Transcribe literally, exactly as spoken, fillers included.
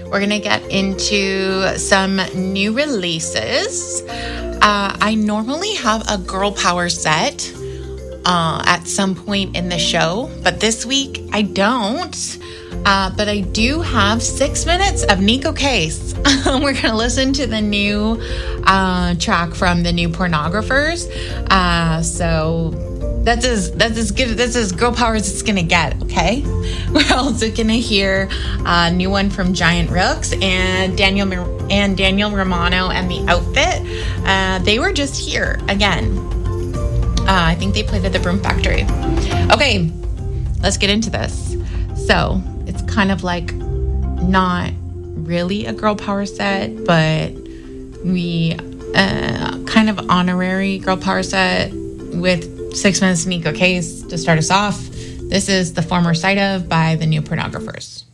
We're going to get into some new releases. Uh, I normally have a girl power set uh, at some point in the show, but this week I don't. Uh, but I do have six minutes of Neko Case. We're going to listen to the new uh, track from the new Pornographers. Uh, so that's as that's as good that's as girl power as it's going to get. Okay. We're also going to hear a new one from Giant Rooks and Daniel and Daniel Romano and the Outfit. Uh, they were just here again. Uh, I think they played at the Broom Factory. Okay, let's get into this. So it's kind of like not really a girl power set, but we uh, kind of honorary girl power set with six minutes of Neko Case to start us off. This is The Former Sight Of by the new Pornographers.